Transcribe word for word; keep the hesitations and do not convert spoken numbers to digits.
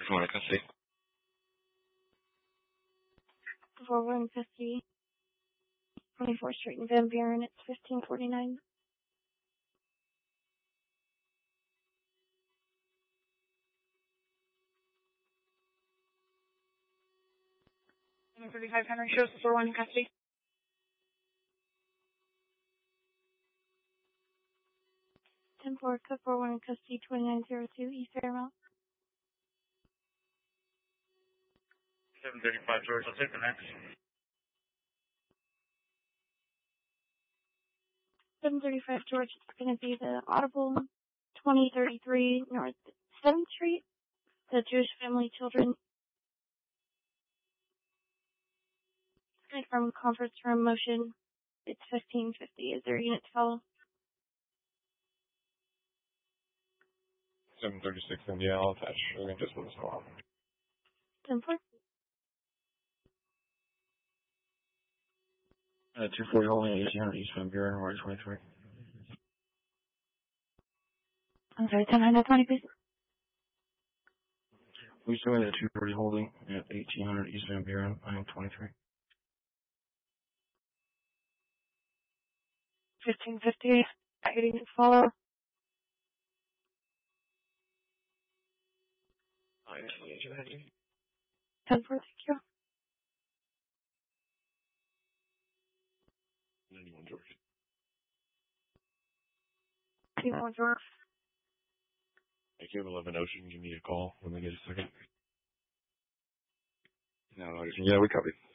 One in custody. four one custody. twenty-fourth Street in Van Buren. It's fifteen forty-nine. thirty-five Henry shows four one in custody. ten four, code four one in custody, twenty-nine oh two East Fairmount. seven thirty-five George, I'll take the next. seven thirty-five George, it's going to be the Audible twenty thirty-three North seventh Street, the Jewish Family Children. It's going from conference room motion. It's fifteen fifty. Is there a unit to follow? seven thirty-six India, I'll attach. We're going to just move this along. ten four. Uh, two forty holding eighteen hundred East Van Buren, Route twenty-three. I'm sorry, ten nine twenty, please. We still at two forty holding at eighteen hundred East Van Buren, I am twenty-three. fifteen fifty. I need to follow. I am twenty-eight. ten four, thank you. ninety-one George. ninety-one George. Thank you, eleven Ocean. Give me a call when we get a second. No, yeah, we copied.